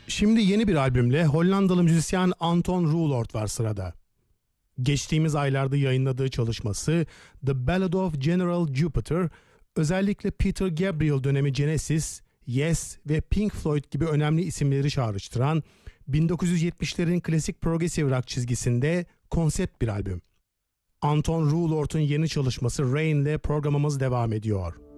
Şimdi yeni bir albümle Hollandalı müzisyen Anton Roelord var sırada. Geçtiğimiz aylarda yayınladığı çalışması The Ballad of General Jupiter, özellikle Peter Gabriel dönemi Genesis, Yes ve Pink Floyd gibi önemli isimleri çağrıştıran 1970'lerin klasik progressive rock çizgisinde konsept bir albüm. Anton Roelord'un yeni çalışması Rain ile programımız devam ediyor.